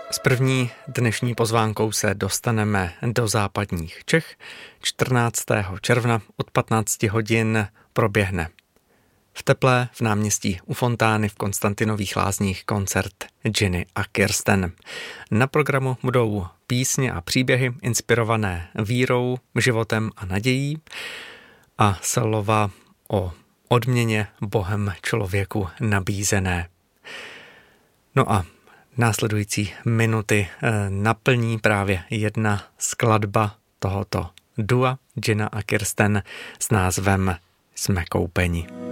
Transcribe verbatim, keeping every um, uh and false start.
S první dnešní pozvánkou se dostaneme do západních Čech. čtrnáctého června od patnácti hodin proběhne v Teplé v náměstí u Fontány v Konstantinových Lázních koncert Ginny a Kirsten. Na programu budou písně a příběhy inspirované vírou, životem a nadějí a slova o odměně Bohem člověku nabízené. No a následující minuty naplní právě jedna skladba tohoto dua Ginna a Kirsten s názvem Jsme koupeni.